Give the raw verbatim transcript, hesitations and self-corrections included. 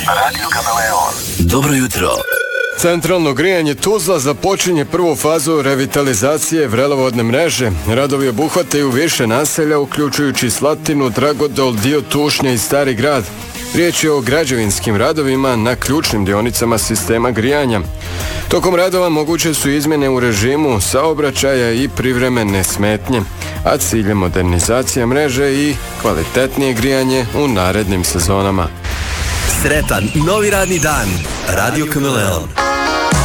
Radio Kameleon. Dobro jutro. Centralno grijanje Tuzla započinje prvu fazu revitalizacije vrelovodne mreže. Radovi obuhvataju više naselja, uključujući Slatinu, Dragodol, dio Tušnja i Stari grad. Riječ je o građevinskim radovima na ključnim dionicama sistema grijanja. Tokom radova moguće su izmjene u režimu saobraćaja i privremene smetnje, a cilj je modernizacija mreže i kvalitetnije grijanje u narednim sezonama. Sretan novi radni dan. Radio Kameleon.